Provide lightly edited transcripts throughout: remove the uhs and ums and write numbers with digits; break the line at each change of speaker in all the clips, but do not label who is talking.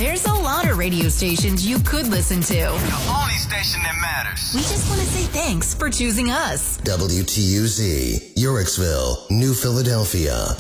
There's a lot of radio stations you could listen to.
The only station that matters.
We just want to say thanks for choosing us.
WTUZ, Yorksville, New Philadelphia.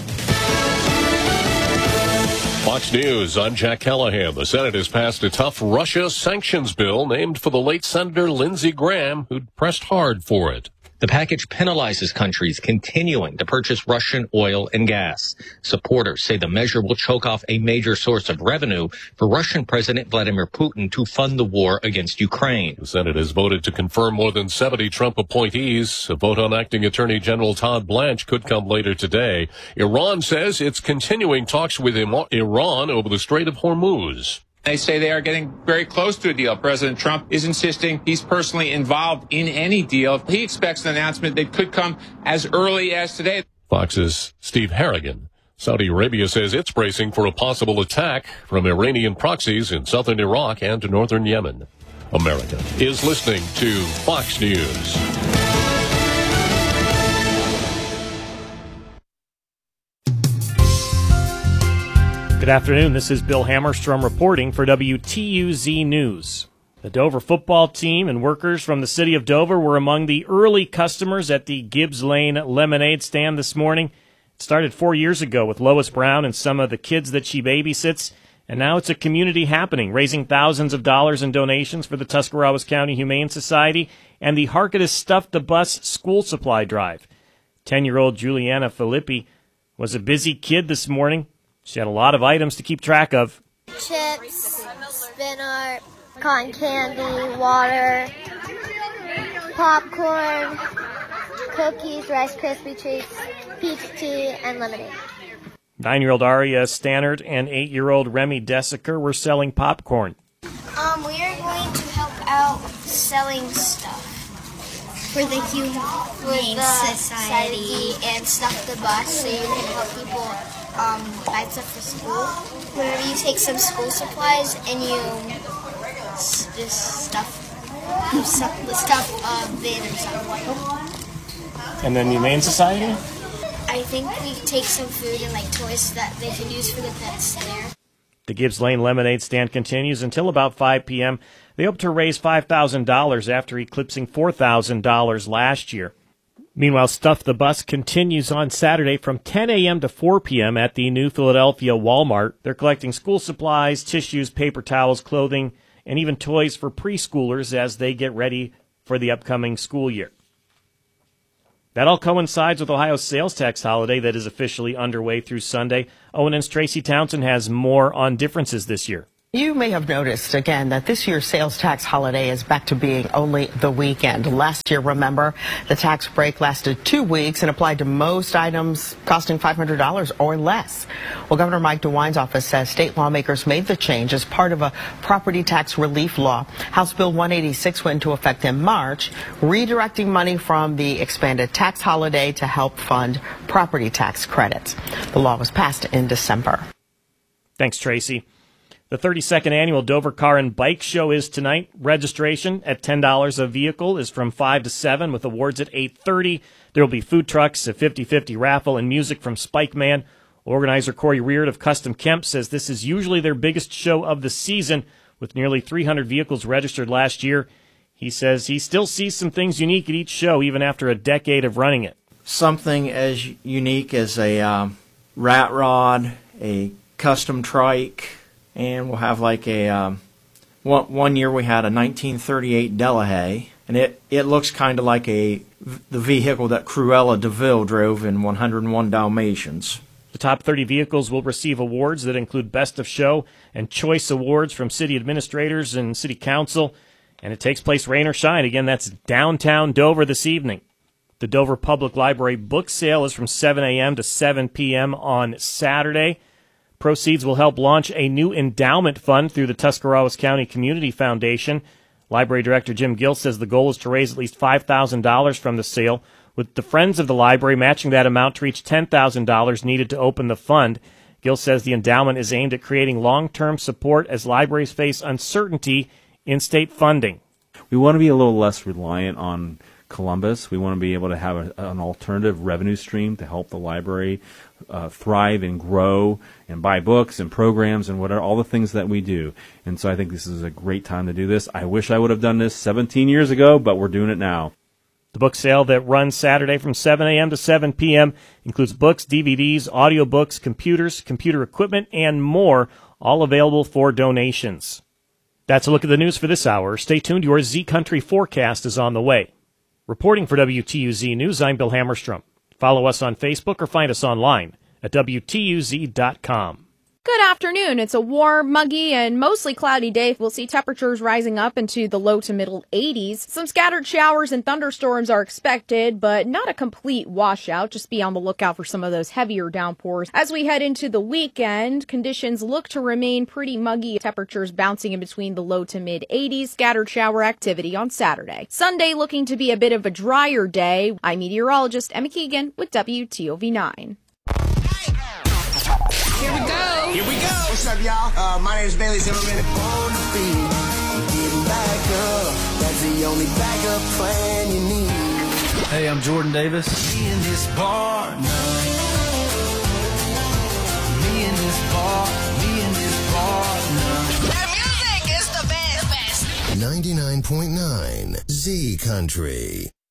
Fox News, I'm Jack Callahan. The Senate has passed a tough Russia sanctions bill named for the late Senator Lindsey Graham, who'd pressed hard for it.
The package penalizes countries continuing to purchase Russian oil and gas. Supporters say the measure will choke off a major source of revenue for Russian President Vladimir Putin to fund the war against Ukraine.
The Senate has voted to confirm more than 70 Trump appointees. A vote on acting Attorney General Todd Blanche could come later today. Iran says it's continuing talks with Iran over the Strait of Hormuz.
They say they are getting very close to a deal. President Trump is insisting he's personally involved in any deal. He expects an announcement that could come as early as today.
Fox's Steve Harrigan. Saudi Arabia says it's bracing for a possible attack from Iranian proxies in southern Iraq and northern Yemen. America is listening to Fox News.
Good afternoon. This is Bill Hammerstrom reporting for WTUZ News. The Dover football team and workers from the city of Dover were among the early customers at the Gibbs Lane lemonade stand this morning. It started 4 years ago with Lois Brown and some of the kids that she babysits, and now it's a community happening, raising thousands of dollars in donations for the Tuscarawas County Humane Society and the Harkness Stuff the Bus school supply drive. 10-year-old Juliana Filippi was a busy kid this morning. She had a lot of items to keep track of.
Chips, spin art, cotton candy, water, popcorn, cookies, Rice Krispie treats, peach tea, and lemonade.
9-year-old Aria Stannard and 8-year-old Remy Desiker were selling popcorn.
We are going to help out selling stuff for the Humane Society and Stuff the Bus, so you can help people buy stuff for school. Whenever you take some school supplies and you just stuff bin or something.
And then Humane Society?
I think we take some food and like toys that they can use for the pets there.
The Gibbs Lane lemonade stand continues until about 5 p.m. They hope to raise $5,000 after eclipsing $4,000 last year. Meanwhile, Stuff the Bus continues on Saturday from 10 a.m. to 4 p.m. at the New Philadelphia Walmart. They're collecting school supplies, tissues, paper towels, clothing, and even toys for preschoolers as they get ready for the upcoming school year. That all coincides with Ohio's sales tax holiday that is officially underway through Sunday. ONN's Tracy Townsend has more on differences this year.
You may have noticed, again, that this year's sales tax holiday is back to being only the weekend. Last year, remember, the tax break lasted 2 weeks and applied to most items costing $500 or less. Well, Governor Mike DeWine's office says state lawmakers made the change as part of a property tax relief law. House Bill 186 went into effect in March, redirecting money from the expanded tax holiday to help fund property tax credits. The law was passed in December.
Thanks, Tracy. The 32nd annual Dover Car and Bike Show is tonight. Registration at $10 a vehicle is from 5 to 7 with awards at 8:30. There will be food trucks, a 50-50 raffle, and music from Spike Man. Organizer Corey Reard of Custom Kemp says this is usually their biggest show of the season with nearly 300 vehicles registered last year. He says he still sees some things unique at each show even after a decade of running it.
Something as unique as a rat rod, a custom trike, and we'll have like a, one year we had a 1938 Delahaye, and it looks kind of like the vehicle that Cruella de Vil drove in 101 Dalmatians.
The top 30 vehicles will receive awards that include Best of Show and Choice Awards from city administrators and city council, and it takes place rain or shine. Again, that's downtown Dover this evening. The Dover Public Library book sale is from 7 a.m. to 7 p.m. on Saturday. Proceeds will help launch a new endowment fund through the Tuscarawas County Community Foundation. Library Director Jim Gill says the goal is to raise at least $5,000 from the sale, with the Friends of the Library matching that amount to reach $10,000 needed to open the fund. Gill says the endowment is aimed at creating long-term support as libraries face uncertainty in state funding.
We want to be a little less reliant on Columbus. We want to be able to have an alternative revenue stream to help the library thrive and grow and buy books and programs and whatever, all the things that we do. And so I think this is a great time to do this. I wish I would have done this 17 years ago, but we're doing it now.
The book sale that runs Saturday from 7 a.m. to 7 p.m. includes books, DVDs, audiobooks, computers, computer equipment, and more, all available for donations. That's a look at the news for this hour. Stay tuned. Your Z Country forecast is on the way. Reporting for WTUZ News, I'm Bill Hammerstrom. Follow us on Facebook or find us online at WTUZ.com.
Good afternoon. It's a warm, muggy, and mostly cloudy day. We'll see temperatures rising up into the low to middle 80s. Some scattered showers and thunderstorms are expected, but not a complete washout. Just be on the lookout for some of those heavier downpours. As we head into the weekend, conditions look to remain pretty muggy. Temperatures bouncing in between the low to mid 80s. Scattered shower activity on Saturday. Sunday looking to be a bit of a drier day. I'm meteorologist Emma Keegan with WTOV9.
Here we go.
Here we go.
What's up, y'all? My name is Bailey Zimmerman.
On the beat, getting back up. That's the only backup plan you need.
Hey, I'm Jordan Davis.
Me in this bar, Me in this bar,
That music is the best.
99.9 Z Country.